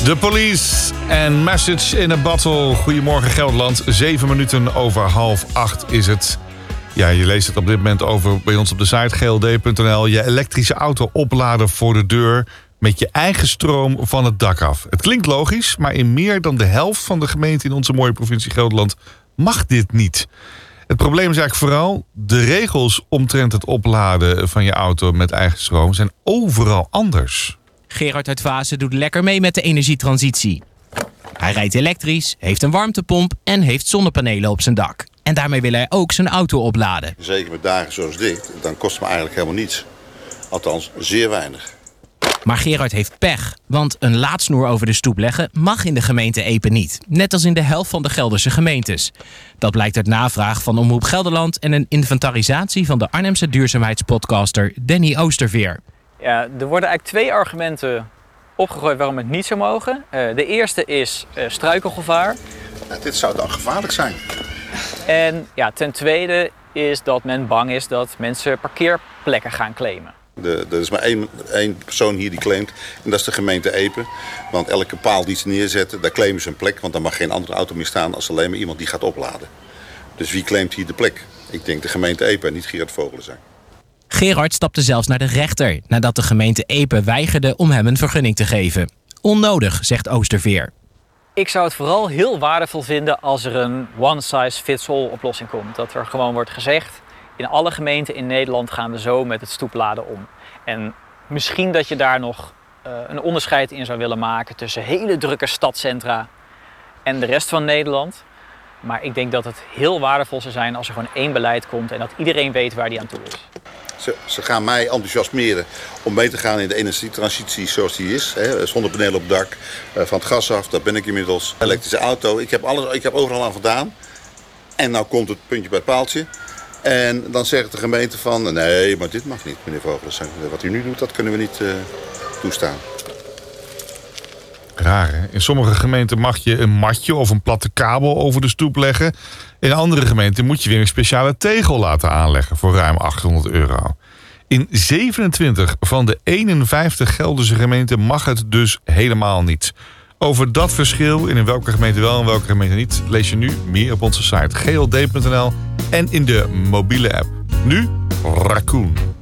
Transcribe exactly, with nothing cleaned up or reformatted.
The Police en Message in a Bottle. Goedemorgen Gelderland. Zeven minuten over half acht is het. Ja, je leest het op dit moment over bij ons op de site g l d punt n l. Je elektrische auto opladen voor de deur met je eigen stroom van het dak af. Het klinkt logisch, maar in meer dan de helft van de gemeenten in onze mooie provincie Gelderland mag dit niet. Het probleem is eigenlijk vooral de regels omtrent het opladen van je auto met eigen stroom zijn overal anders. Gerard uit Vaassen doet lekker mee met de energietransitie. Hij rijdt elektrisch, heeft een warmtepomp en heeft zonnepanelen op zijn dak. En daarmee wil hij ook zijn auto opladen. Zeker met dagen zoals dit, dan kost het me eigenlijk helemaal niets. Althans, zeer weinig. Maar Gerard heeft pech, want een laadsnoer over de stoep leggen mag in de gemeente Epe niet. Net als in de helft van de Gelderse gemeentes. Dat blijkt uit navraag van Omroep Gelderland en een inventarisatie van de Arnhemse duurzaamheidspodcaster Danny Oosterveer. Ja, er worden eigenlijk twee argumenten opgegooid waarom het niet zou mogen. Uh, de eerste is uh, struikelgevaar. Ja, dit zou dan gevaarlijk zijn. En ja, ten tweede is dat men bang is dat mensen parkeerplekken gaan claimen. De, er is maar één, één persoon hier die claimt en dat is de gemeente Epe. Want elke paal die ze neerzetten, daar claimen ze een plek. Want dan mag geen andere auto meer staan als alleen maar iemand die gaat opladen. Dus wie claimt hier de plek? Ik denk de gemeente Epe en niet Gerard Vogelenzang. Gerard stapte zelfs naar de rechter nadat de gemeente Epe weigerde om hem een vergunning te geven. Onnodig, zegt Oosterveer. Ik zou het vooral heel waardevol vinden als er een one-size-fits-all oplossing komt. Dat er gewoon wordt gezegd, in alle gemeenten in Nederland gaan we zo met het stoepladen om. En misschien dat je daar nog uh, een onderscheid in zou willen maken tussen hele drukke stadcentra en de rest van Nederland. Maar ik denk dat het heel waardevol zou zijn als er gewoon één beleid komt en dat iedereen weet waar die aan toe is. Ze, ze gaan mij enthousiasmeren om mee te gaan in de energietransitie zoals die is. Hè, zonnepanelen op het dak, uh, van het gas af, dat ben ik inmiddels. Elektrische auto, ik heb, alles, ik heb overal aan voldaan. En nou komt het puntje bij het paaltje. En dan zegt de gemeente van, nee, maar dit mag niet, meneer Vogelenzang. Wat u nu doet, dat kunnen we niet uh, toestaan. Raar, hè? In sommige gemeenten mag je een matje of een platte kabel over de stoep leggen. In andere gemeenten moet je weer een speciale tegel laten aanleggen voor ruim achthonderd euro. In zevenentwintig van de eenenvijftig Gelderse gemeenten mag het dus helemaal niet. Over dat verschil en in welke gemeente wel en welke gemeente niet lees je nu meer op onze site g l d punt n l en in de mobiele app. Nu Raccoon.